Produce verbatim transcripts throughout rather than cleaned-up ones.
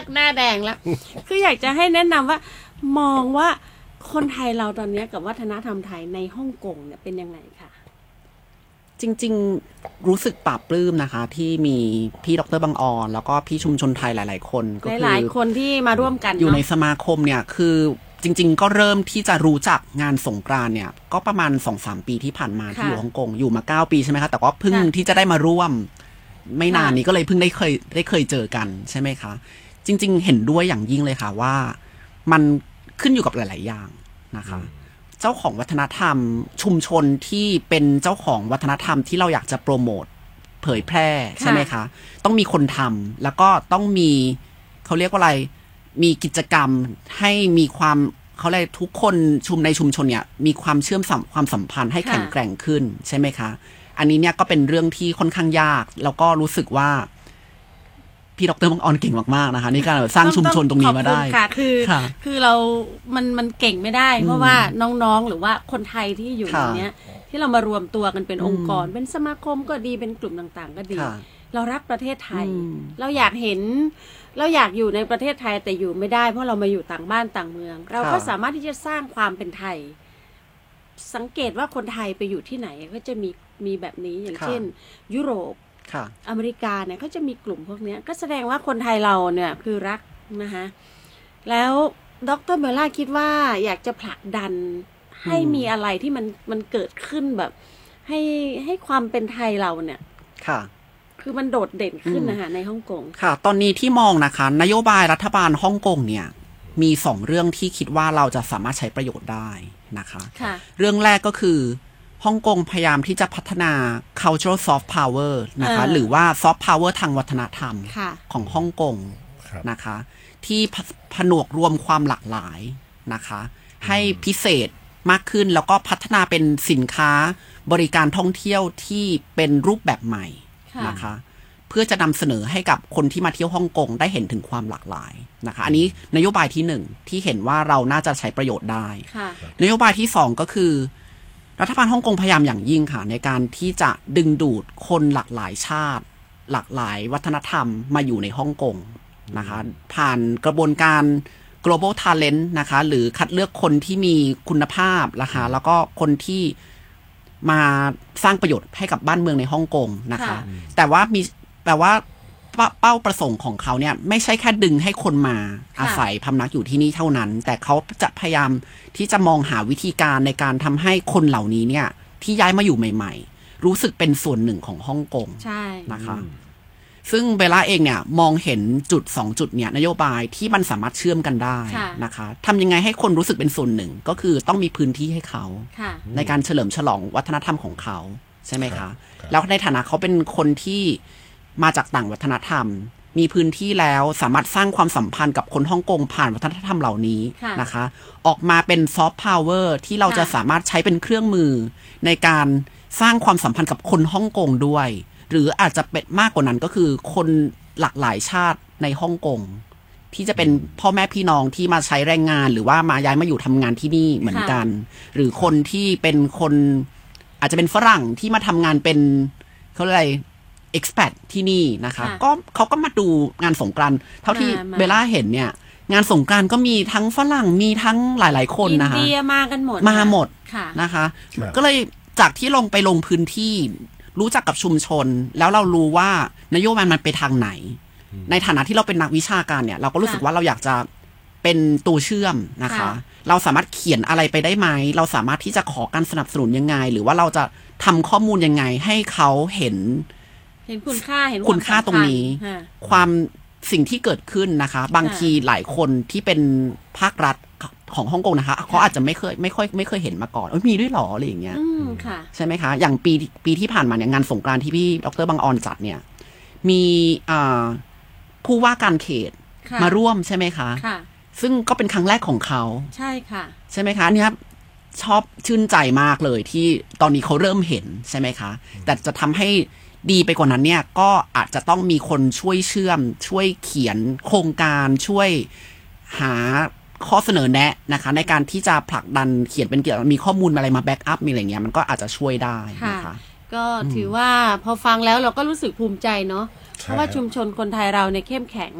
กหน้าแดงแล้ว คืออยากจะให้แนะนำว่ามองว่าคนไทยเราตอนนี้กับวัฒนธรรมไทยในฮ่องกงเนี่ยเป็นยังไงคะจริงๆรู้สึกปลาบปลื้มนะคะที่มีพี่ดร.บังออนแล้วก็พี่ชุมชนไทยหลายๆคนก็คือหลายๆคนที่มาร่วมกันอยู่ในสมาคมเนี่ยคือจริงๆก็เริ่มที่จะรู้จักงานสงกรานต์เนี่ยก็ประมาณ สองสาม ปีที่ผ่านมาที่อยู่ฮ่องกงอยู่มาเก้าปีใช่ไหมคะแต่ก็เพิ่งที่จะได้มาร่วมไม่นานนี้ก็เลยเพิ่งได้เคยได้เคยเจอกันใช่ไหมคะจริงๆเห็นด้วยอย่างยิ่งเลยค่ะว่ามันขึ้นอยู่กับหลายๆอย่างนะคะเจ้าของวัฒนธรรมชุมชนที่เป็นเจ้าของวัฒนธรรมที่เราอยากจะโปรโมทเผยแพร่ใช่ไหมคะต้องมีคนทำแล้วก็ต้องมีเขาเรียกว่าอะไรมีกิจกรรมให้มีความเขาเรียกทุกคนชุมในชุมชนเนี่ยมีความเชื่อมสัมความสัมพันธ์ให้แข็งแกร่งขึ้นใช่ไหมคะอันนี้เนี่ยก็เป็นเรื่องที่ค่อนข้างยากแล้วก็รู้สึกว่าพี่ดร.บังออนเก่งมากๆนะคะในการสร้างชุมชนตรงนี้มาได้ค่ะคือคือเรา มันมันเก่งไม่ได้เพราะว่าน้องๆหรือว่าคนไทยที่อยู่ในนี้ที่เรามารวมตัวกันเป็นองค์กรเป็นสมาคมก็ดีเป็นกลุ่มต่างๆก็ดีเรารักประเทศไทยเราอยากเห็นเราอยากอยู่ในประเทศไทยแต่อยู่ไม่ได้เพราะเรามาอยู่ต่างบ้านต่างเมืองเราก็สามารถที่จะสร้างความเป็นไทยสังเกตว่าคนไทยไปอยู่ที่ไหนก็จะมีมีแบบนี้อย่างเช่นยุโรปอเมริกาเนี่ยเขาจะมีกลุ่มพวกนี้ก็แสดงว่าคนไทยเราเนี่ยคือรักนะคะแล้วดร.เมล่าคิดว่าอยากจะผลักดันให้มีอะไรที่มันมันเกิดขึ้นแบบให้ให้ความเป็นไทยเราเนี่ยค่ะคือมันโดดเด่นขึ้นนะคะในฮ่องกงค่ะตอนนี้ที่มองนะคะนโยบายรัฐบาลฮ่องกงเนี่ยมีสองเรื่องที่คิดว่าเราจะสามารถใช้ประโยชน์ได้นะคะค่ะเรื่องแรกก็คือฮ่องกงพยายามที่จะพัฒนา cultural soft power นะคะหรือว่า soft power ทางวัฒนธรรมของฮ่องกงนะคะที่ผนวกรวมความหลากหลายนะคะให้พิเศษมากขึ้นแล้วก็พัฒนาเป็นสินค้าบริการท่องเที่ยวที่เป็นรูปแบบใหม่นะคะเพื่อจะนำเสนอให้กับคนที่มาเที่ยวฮ่องกงได้เห็นถึงความหลากหลายนะคะอันนี้นโยบายที่หนึ่งที่เห็นว่าเราน่าจะใช้ประโยชน์ได้นโยบายที่สองก็คือรัฐบาลฮ่องกงพยายามอย่างยิ่งค่ะในการที่จะดึงดูดคนหลากหลายชาติหลากหลายวัฒนธรรมมาอยู่ในฮ่องกงนะคะผ่านกระบวนการ global talent นะคะหรือคัดเลือกคนที่มีคุณภาพนะคะแล้วก็คนที่มาสร้างประโยชน์ให้กับบ้านเมืองในฮ่องกงนะคะแต่ว่ามีแต่ว่าเป้าประสงค์ของเขาเนี่ยไม่ใช่แค่ดึงให้คนมาอาศัยพำนักอยู่ที่นี่เท่านั้นแต่เขาจะพยายามที่จะมองหาวิธีการในการทำให้คนเหล่านี้เนี่ยที่ย้ายมาอยู่ใหม่ๆรู้สึกเป็นส่วนหนึ่งของฮ่องกงนะคะซึ่งเบลล่าเองเนี่ยมองเห็นจุดสองจุดเนี่ยนโยบายที่มันสามารถเชื่อมกันได้นะคะทำยังไงให้คนรู้สึกเป็นส่วนหนึ่งก็คือต้องมีพื้นที่ให้เขาในการเฉลิมฉลองวัฒนธรรมของเขาใช่ไหมคะแล้วในฐานะเขาเป็นคนที่มาจากต่างวัฒนธรรมมีพื้นที่แล้วสามารถสร้างความสัมพันธ์กับคนฮ่องกงผ่านวัฒนธรรมเหล่านี้นะคะออกมาเป็นซอฟต์พาวเวอร์ที่เราจะสามารถใช้เป็นเครื่องมือในการสร้างความสัมพันธ์กับคนฮ่องกงด้วยหรืออาจจะเป็นมากกว่านั้นก็คือคนหลากหลายชาติในฮ่องกงที่จะเป็นพ่อแม่พี่น้องที่มาใช้แรงงานหรือว่ามาย้ายมาอยู่ทำงานที่นี่เหมือนกันหรือคนที่เป็นคนอาจจะเป็นฝรั่งที่มาทำงานเป็นเขาเรียกอะไรexpat ที่นี่นะคะก็เขาก็มาดูงานสงกรานต์เท่าที่เบลล่าเห็นเนี่ยงานสงกรานต์ก็มีทั้งฝรั่งมีทั้งหลายๆคนนะคะอินเดียมากันหมดมาหมดนะคะก็เลยจากที่ลงไปลงพื้นที่รู้จักกับชุมชนแล้วเรารู้ว่านโยบายมันไปทางไหนในฐานะที่เราเป็นนักวิชาการเนี่ยเราก็รู้สึกว่าเราอยากจะเป็นตัวเชื่อมนะคะเราสามารถเขียนอะไรไปได้ไหมเราสามารถที่จะขอการสนับสนุนยังไงหรือว่าเราจะทำข้อมูลยังไงให้เขาเห็นเห็นคุณค่าเห็นคุณค่าตรงนี้ความสิ่งที่เกิดขึ้นนะคะบางทีหลายคนที่เป็นภาครัฐของฮ่องกงนะคะเขาอาจจะไม่เคยไม่ค่อยไม่เคยเห็นมาก่อนเอ้ยมีด้วยหรออะไรอย่างเงี้ยใช่ไหมคะอย่างปีปีที่ผ่านมาเนี่ยงานสงกรานต์ที่พี่ดร.บังออนจัดเนี่ยมีผู้ว่าการเขตมาร่วมใช่ไหมคะซึ่งก็เป็นครั้งแรกของเขาใช่ค่ะใช่ไหมคะเนี่ยชอบชื่นใจมากเลยที่ตอนนี้เขาเริ่มเห็นใช่ไหมคะแต่จะทำให้ดีไปกว่านั้นเนี่ยก็อาจจะต้องมีคนช่วยเชื่อมช่วยเขียนโครงการช่วยหาข้อเสนอแนะนะคะในการที่จะผลักดันเขียนเป็นเกี่ยวกับมีข้อมูลอะไรมาแบ็กอัพมีอะไรเงี้ยมันก็อาจจะช่วยได้นะคะก็ถือว่าพอฟังแล้วเราก็รู้สึกภูมิใจเนาะเพราะว่าชุมชนคนไทยเราเนี่ยเข้มแข็ง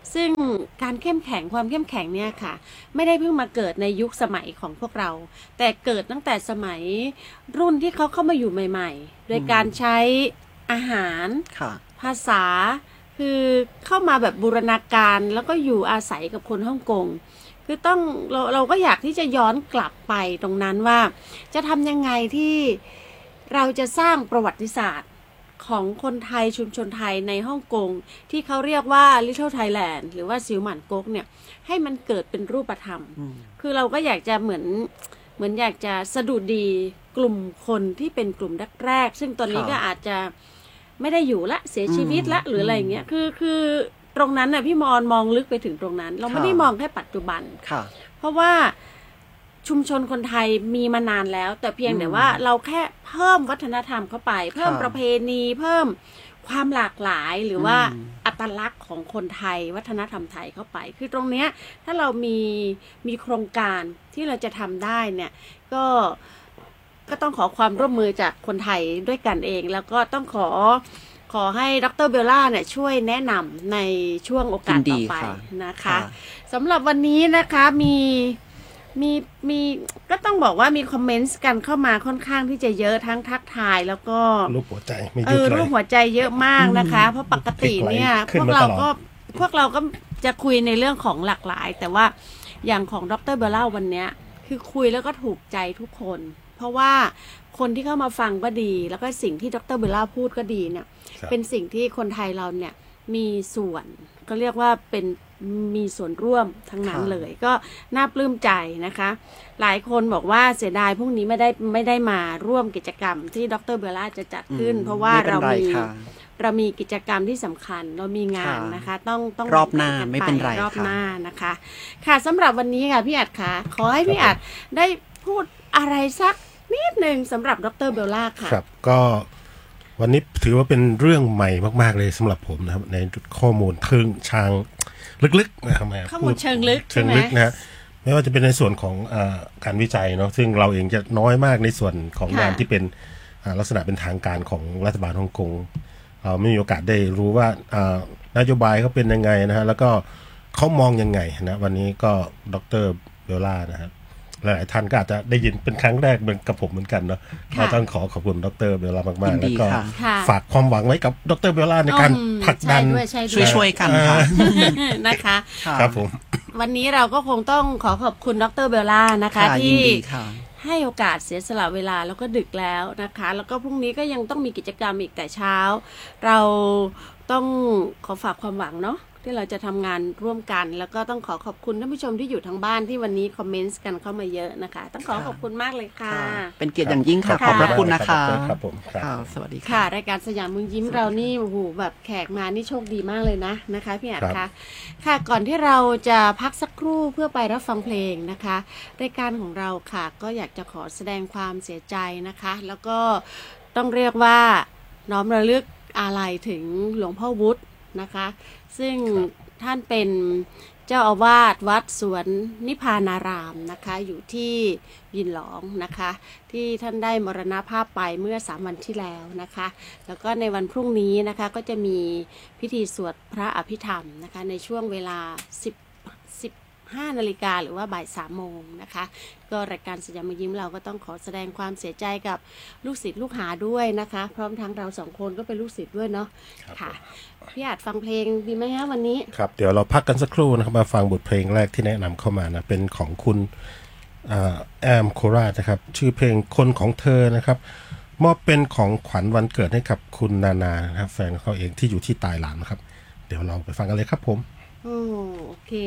ซึ่งการเข้มแข็งความเข้มแข็งเนี่ยค่ะไม่ได้เพิ่งมาเกิดในยุคสมัยของพวกเราแต่เกิดตั้งแต่สมัยรุ่นที่เขาเข้ามาอยู่ใหม่ๆโดยการใช้อาหารภาษาคือเข้ามาแบบบูรณาการแล้วก็อยู่อาศัยกับคนฮ่องกงคือต้องเราเราก็อยากที่จะย้อนกลับไปตรงนั้นว่าจะทำยังไงที่เราจะสร้างประวัติศาสตร์ของคนไทยชุมชนไทยในฮ่องกงที่เขาเรียกว่า Little Thailand หรือว่าซิวหมั่นก๊กเนี่ยให้มันเกิดเป็นรูปธรรมคือเราก็อยากจะเหมือนเหมือนอยากจะสะดุดีกลุ่มคนที่เป็นกลุ่มแรกๆซึ่งตอนนี้ก็อาจจะไม่ได้อยู่ละเสียชีวิตละหรืออะไรเงี้ยคือคือตรงนั้นน่ะพี่มอนมองลึกไปถึงตรงนั้นเราไม่ได้มองแค่ปัจจุบันเพราะว่าชุมชนคนไทยมีมานานแล้วแต่เพียงแต่ว่าเราแค่เพิ่มวัฒนธรรมเข้าไปเพิ่มประเพณีเพิ่มความหลากหลายหรือว่าอัตลักษณ์ของคนไทยวัฒนธรรมไทยเข้าไปคือตรงเนี้ยถ้าเรามีมีโครงการที่เราจะทำได้เนี่ยก็ก็ต้องขอความร่วมมือจากคนไทยด้วยกันเองแล้วก็ต้องขอขอให้ดร.เบลล่าเนี่ยช่วยแนะนำในช่วงโอกาสต่อไปนะคะสำหรับวันนี้นะคะมีมีมีก็ต้องบอกว่ามีคอมเมนต์กันเข้ามาค่อนข้างที่จะเยอะทั้งทักทายแล้วก็รูปหัวใจไม่หยุดเลยเออรูปหัวใจเยอะมากนะคะเพราะปกติเนี่ยพวกเราก็พวกเราก็จะคุยในเรื่องของหลากหลายแต่ว่าอย่างของดร.เบลล่าวันเนี้ยคือคุยแล้วก็ถูกใจทุกคนเพราะว่าคนที่เข้ามาฟังก็ดีแล้วก็สิ่งที่ดร.เบลล่าพูดก็ดีเนี่ยเป็นสิ่งที่คนไทยเราเนี่ยมีส่วนก็เรียกว่าเป็นมีส่วนร่วมทั้งนั้นเลยก็น่าปลื้มใจนะคะหลายคนบอกว่าเสียดายพรุ่งนี้ไม่ได้ไม่ได้มาร่วมกิจกรรมที่ดร.เบลล่าจะจัดขึ้นเพราะว่าเรามีเรามีกิจกรรมที่สำคัญเรามีงานนะคะต้องต้องรอบหน้าไม่เป็นไรรอบหน้านะคะค่ะสำหรับวันนี้ค่ะพี่อัดค่ะขอให้พี่อัดได้พูดอะไรสักนิดหนึ่งสำหรับดร.เบลล่าค่ะครับก็วันนี้ถือว่าเป็นเรื่องใหม่มากๆเลยสำหรับผมนะครับในข้อมูลเชิงชางลึกๆนะครับข้อมูลเชิงลึกเชิงลึกนะฮะไม่ว่าจะเป็นในส่วนของอาการวิจัยเนาะซึ่งเราเองจะน้อยมากในส่วนของงานที่เป็นลักษณะเป็นทางการของรัฐบาลฮ่องกงเราไม่มีโอกาสได้รู้ว่านโยบายเขาเป็นยังไงนะฮะแล้วก็เขามองยังไงนะวันนี้ก็ดร.เบลล่านะครับหลายท่านก็อาจจะได้ยินเป็นครั้งแรกเหมือนกับผมเหมือนกันเนาะเราต้องขอขอบคุณดร.เบลล่ามากๆแล้วก็ฝากความหวังไว้กับดร.เบลล่าในการผลักดันช่วยๆกันค่ะนะคะครับผมวันนี้เราก็คงต้องขอขอบคุณดร.เบลล่านะคะที่ให้โอกาสเสียสละเวลาแล้วก็ดึกแล้วนะคะแล้วก็พรุ่งนี้ก็ยังต้องมีกิจกรรมอีกแต่เช้าเราต้องขอฝากความหวังเนาะที่เราจะทำงานร่วมกันแล้วก็ต้องขอขอบคุณท่านผู้ชมที่อยู่ทางบ้านที่วันนี้คอมเมนต์กันเข้ามาเยอะนะคะต้องขอขอบคุณมากเลยค่ะเป็นเกียรติอย่างยิ่งค่ะขอบพระคุณนะคะครับผมสวัสดีค่ะรายการสยามมึงยิ้มเรานี่โอ้โหแบบแขกมานี่โชคดีมากเลยนะนะคะพี่อัดคะค่ะก่อนที่เราจะพักสักครู่เพื่อไปรับฟังเพลงนะคะรายการของเราค่ะก็อยากจะขอแสดงความเสียใจนะคะแล้วก็ต้องเรียกว่าน้อมระลึกอาลัยถึงหลวงพ่อวุฒินะคะซึ่งท่านเป็นเจ้าอาวาสวัดสวนนิพพานารามนะคะอยู่ที่ยินหลองนะคะที่ท่านได้มรณภาพไปเมื่อสามวันที่แล้วนะคะแล้วก็ในวันพรุ่งนี้นะคะก็จะมีพิธีสวดพระอภิธรรมนะคะในช่วงเวลาสิบ สิบห้านาฬิกาหรือว่าบ่ายสามโมงนะคะก็รายการสยามมึงยิ้มเราก็ต้องขอแสดงความเสียใจกับลูกศิษย์ลูกหาด้วยนะคะพร้อมทั้งเราสองคนก็เป็นลูกศิษย์ด้วยเนาะค่ะพี่อาจฟังเพลงดีไหมฮะวันนี้ครับเดี๋ยวเราพักกันสักครู่นะครับมาฟังบทเพลงแรกที่แนะนำเข้ามานะเป็นของคุณแอมโคราชนะครับชื่อเพลงคนของเธอนะครับมอบเป็นของขวัญวันเกิดให้กับคุณนานานะครับแฟนเขาเองที่อยู่ที่ไต้หวันนะครับเดี๋ยวเราไปฟังกันเลยครับผมโอเค